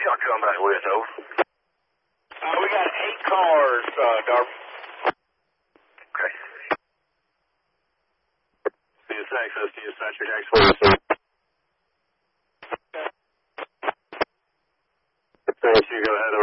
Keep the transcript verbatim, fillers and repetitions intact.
y'all come back with, over? Uh, we got eight cars, uh, Darby. Okay. C S access to dispatcher X forty-six. Thanks, you go ahead.